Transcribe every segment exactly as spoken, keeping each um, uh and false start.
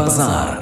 bazar.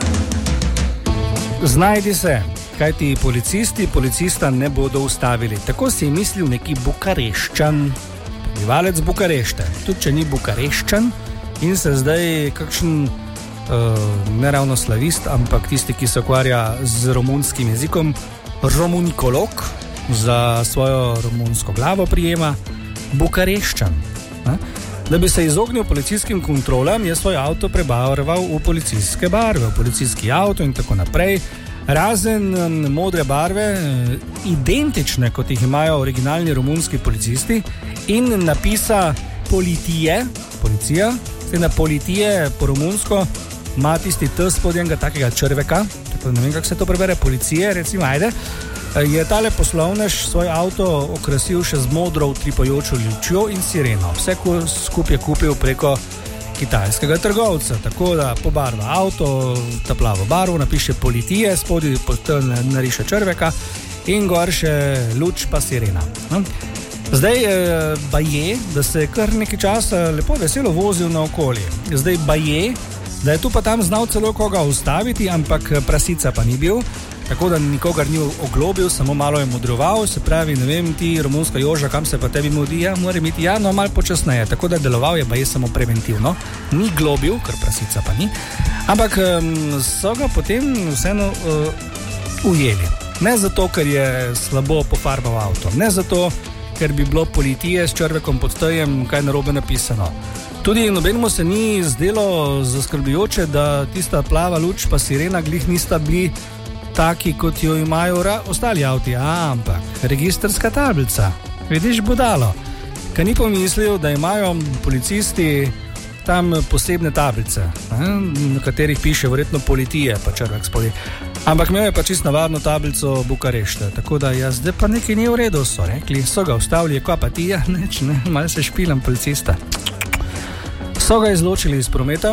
Znajdi se, kaj ti policisti, policista ne bodo ustavili. Tako si je mislil neki Bukareščan, prebivalec Bukarešte. Tudi če ni Bukareščan in se zdaj kakšen uh, ne ravno slavist, ampak tisti, ki se ukvarja z romunskim jezikom, romunikolog, za svojo romunsko glavo prijema Bukareščan. Ne? Da bi se izognil policijskim kontrolam, je svoj avto prebarval v policijske barve, v policijski avto in tako naprej. Razen modre barve, identične, kot jih imajo originalni romunski policisti, in napisa politije, policija, na politije po romunsko ima tisti T spodnjega takega črveka, tako ne vem, kako se to prebere, policije, recimo, ajde, je tale poslovnež svoj avto okrasil še z modro utripajočo lučjo in sireno. Vse skupaj je kupil preko kitajskega trgovca, tako da pobarva avto, ta plavo barvo, napiše politije, spodaj nariše črveka in gor še luč pa sirena. Zdaj baje, da se je kar nekaj časa lepo veselo vozil na okolje. Zdaj baje, da je tu pa tam znal celo koga ustaviti, ampak prasica pa ni bil, tako da nikogar ni oglobil, samo malo je modroval, se pravi, ne vem, ti romunska Joža, kam se pa tebi mudi, ja, mora biti, ja, no, malo počasneje, tako da deloval je baje samo preventivno, ni globil, ker prasica pa ni, ampak um, so ga potem vseeno uh, ujeli. Ne zato, ker je slabo pofarbal avto, ne zato, ker bi bilo politije s črvekom pod T-jem kaj narobe napisano. Tudi nobenemu se ni zdelo zaskrbljujoče, da tista plava luč pa sirena glih nista bili taki, kot jo imajo ra- ostali avti, ampak registrska tablica. Vidiš, budalo. Kaj ni pomislil, da imajo policisti tam posebne tablice, na katerih piše verjetno politije, pa črvek spodaj. Ampak imel je pa čisto navadno tablico Bukarešte, tako da ja, zdaj pa nekaj ni v redu, so rekli, so ga ustavili, ko pa ti, ja, neč, ne, malo se špilam policista. So ga izločili iz prometa,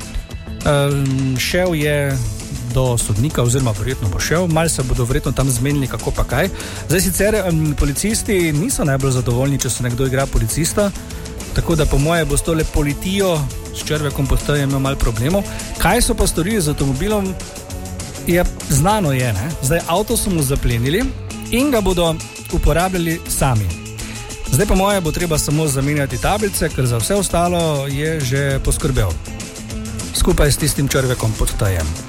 um, šel je do sodnika, oziroma verjetno bo šel, malo se bodo verjetno tam zmenili, kako pa kaj. Zdaj sicer um, policisti niso najbolj zadovoljni, če se nekdo igra policista, tako da po moje bo s tole politijo s črvekom pod T-jem imel malo problemov. Kaj so pa storili z avtomobilom, je znano je, ne? Zdaj avto so mu zaplenili in ga bodo uporabljali sami. Zdaj pa moje bo treba samo zamenjati tablice, ker za vse ostalo je že poskrbel. Skupaj s tistim črvekom pod T-jem.